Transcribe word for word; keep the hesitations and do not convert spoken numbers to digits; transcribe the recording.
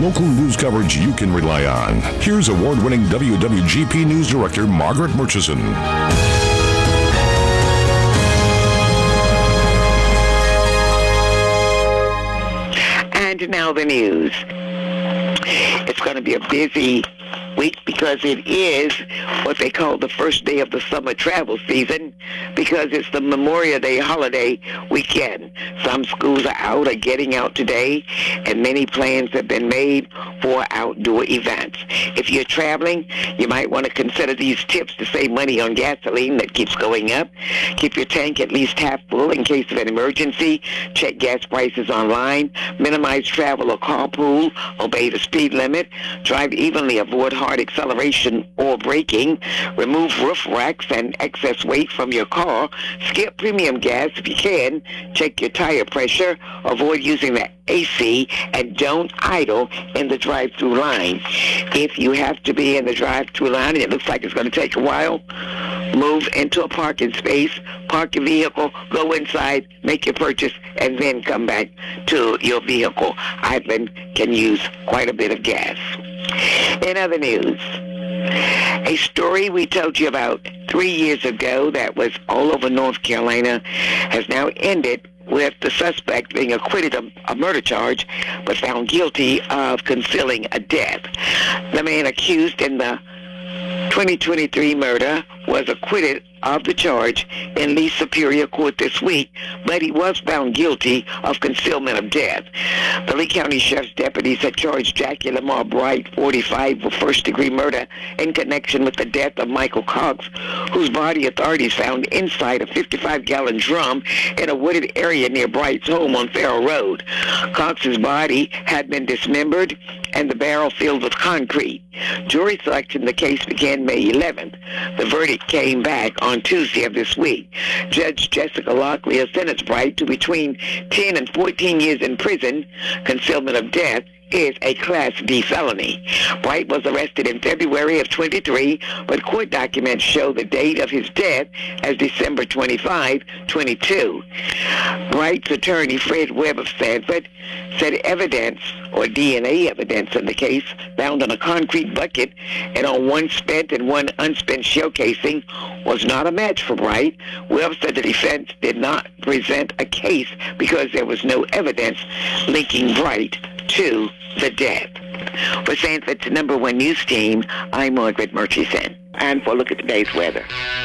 local news coverage you can rely on. Here's award-winning W W G P News Director Margaret Murchison. And now the news. It's going to be a busy week because it is what they call the first day of the summer travel season because it's the Memorial Day holiday weekend. Some schools are out or getting out today, and many plans have been made for outdoor events. If you're traveling, you might want to consider these tips to save money on gasoline that keeps going up. Keep your tank at least half full in case of an emergency. Check gas prices online. Minimize travel or carpool. Obey the speed limit. Drive evenly. Avoid hard acceleration or braking. Remove roof racks and excess weight from your car. Skip premium gas if you can. Check your tire pressure. Avoid using the A C, and don't idle in the drive-through line. If you have to be in the drive-through line and it looks like it's going to take a while, move into a parking space, park your vehicle, go inside, make your purchase, and then come back to your vehicle. Idling can use quite a bit of gas. In other news, a story we told you about three years ago that was all over North Carolina has now ended with the suspect being acquitted of a murder charge but found guilty of concealing a death. The man accused in the twenty twenty-three murder was acquitted of the charge in Lee Superior Court this week, but he was found guilty of concealment of death. The Lee County Sheriff's deputies had charged Jackie Lamar Bright, forty-five, with first-degree murder in connection with the death of Michael Cox, whose body authorities found inside a fifty-five gallon drum in a wooded area near Bright's home on Farrell Road. Cox's body had been dismembered and the barrel filled with concrete. Jury selection in the case began May eleventh. The verdict came back on Tuesday of this week. Judge Jessica Locklear sentenced Bright to between ten and fourteen years in prison. Concealment of death is a Class D felony. Bright was arrested in February of twenty-three, but court documents show the date of his death as December twenty-fifth, twenty-two. Bright's attorney, Fred Webb of Sanford, said evidence, or D N A evidence in the case, found on a concrete bucket and on one spent and one unspent shell casing was not a match for Bright. Webb said the defense did not present a case because there was no evidence linking Bright to the death. For Sanford's number one news team, I'm Margaret Murchison. And for a look at today's weather.